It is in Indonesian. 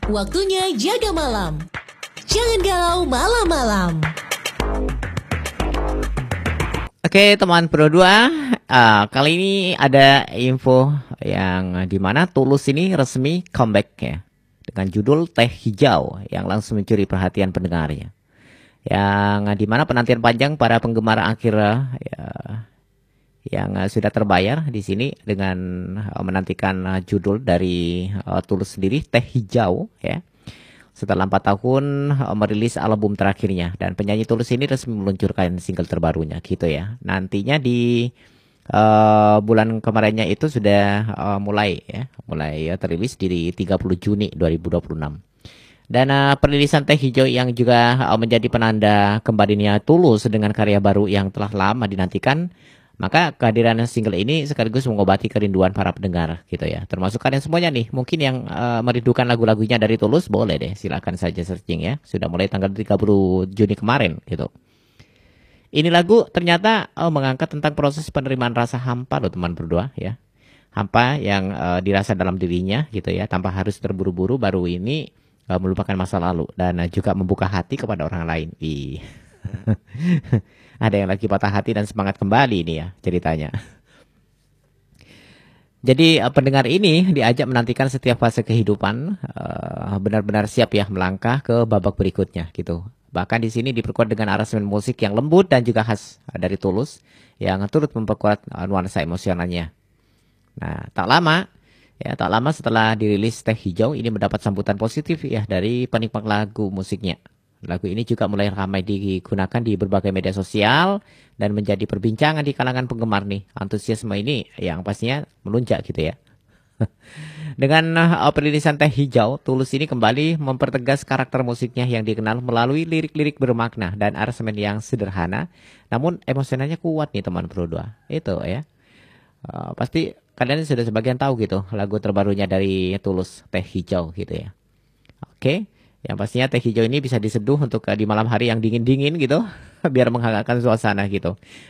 Waktunya jaga malam. Jangan galau malam-malam. Oke teman Pro 2, kali ini ada info yang dimana Tulus ini resmi comeback ya. Dengan judul Teh Hijau yang langsung mencuri perhatian pendengarnya. Yang dimana penantian panjang para penggemar akhir ya, yang sudah terbayar di sini dengan menantikan judul dari Tulus sendiri, Teh Hijau ya. Setelah 4 tahun merilis album terakhirnya, dan penyanyi Tulus ini resmi meluncurkan single terbarunya gitu ya. Nantinya di bulan kemarinnya itu sudah mulai terilis di 30 Juni 2026. Dan perilisan Teh Hijau yang juga menjadi penanda kembalinya Tulus dengan karya baru yang telah lama dinantikan. Maka kehadiran single ini sekaligus mengobati kerinduan para pendengar gitu ya. Termasuk kalian semuanya nih, mungkin yang merindukan lagu-lagunya dari Tulus, boleh deh silakan saja searching ya. Sudah mulai tanggal 30 Juni kemarin gitu. Ini lagu ternyata mengangkat tentang proses penerimaan rasa hampa loh teman berdua ya. Hampa yang dirasa dalam dirinya gitu ya, tanpa harus terburu-buru baru ini melupakan masa lalu dan juga membuka hati kepada orang lain. Ada yang lagi patah hati dan semangat kembali ini ya ceritanya. Jadi pendengar ini diajak menantikan setiap fase kehidupan benar-benar siap ya melangkah ke babak berikutnya gitu. Bahkan di sini diperkuat dengan aransemen musik yang lembut dan juga khas dari Tulus yang turut memperkuat nuansa emosionalnya. Nah, tak lama setelah dirilis Teh Hijau ini mendapat sambutan positif ya dari penikmat lagu musiknya. Lagu ini juga mulai ramai digunakan di berbagai media sosial dan menjadi perbincangan di kalangan penggemar nih. Antusiasme ini yang pastinya melunjak gitu ya. Dengan perilisan Teh Hijau, Tulus ini kembali mempertegas karakter musiknya yang dikenal melalui lirik-lirik bermakna dan aransemen yang sederhana. Namun emosionalnya kuat nih teman Pro 2. Itu ya. Pasti kalian sudah sebagian tahu gitu lagu terbarunya dari Tulus, Teh Hijau gitu ya. Oke. Yang pastinya Teh Hijau ini bisa diseduh untuk di malam hari yang dingin-dingin gitu. Biar menghangatkan suasana gitu.